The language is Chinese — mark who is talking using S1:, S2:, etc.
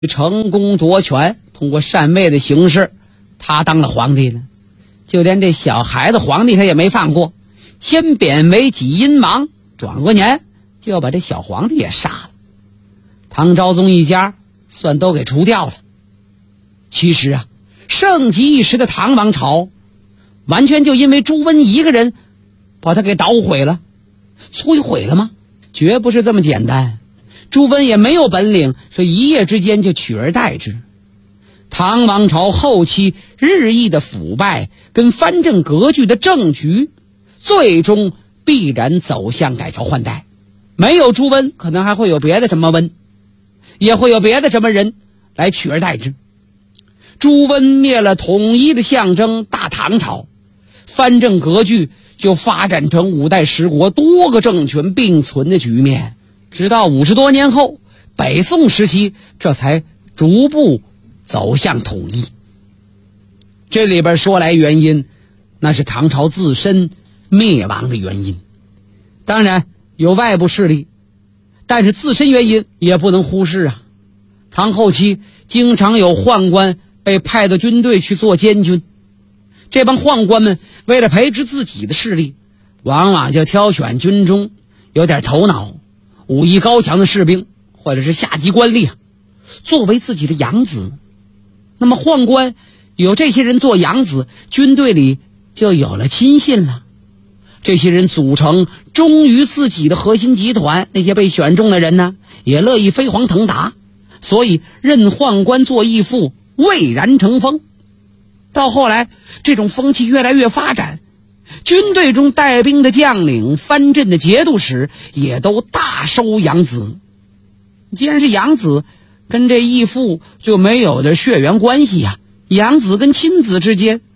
S1: 成功夺权，通过禅位的形式，他当了皇帝了。就连这小孩子皇帝他也没放过，先贬为己阴王，转过年就要把这小皇帝也杀了。唐昭宗一家算都给除掉了。其实啊，盛极一时的唐王朝完全就因为朱温一个人把他给捣毁了。摧毁了吗？绝不是这么简单。朱温也没有本领说一夜之间就取而代之。唐王朝后期日益的腐败跟藩镇割据的政局，最终必然走向改朝换代。没有朱温，可能还会有别的什么温，也会有别的什么人来取而代之。朱温灭了统一的象征大唐朝，藩镇割据就发展成五代十国多个政权并存的局面，直到50多年后，北宋时期这才逐步走向统一。这里边说来原因，那是唐朝自身灭亡的原因。当然有外部势力，但是自身原因也不能忽视啊。唐后期经常有宦官被派到军队去做监军，这帮宦官们为了培植自己的势力，往往就挑选军中有点头脑、武艺高强的士兵或者是下级官吏作为自己的养子。那么宦官有这些人做养子，军队里就有了亲信了。这些人组成忠于自己的核心集团，那些被选中的人呢，也乐意飞黄腾达，所以任宦官做义父，蔚然成风。到后来这种风气越来越发展，军队中带兵的将领、藩镇的节度使也都大收养子。既然是养子，跟这义父就没有的血缘关系呀，养子跟亲子之间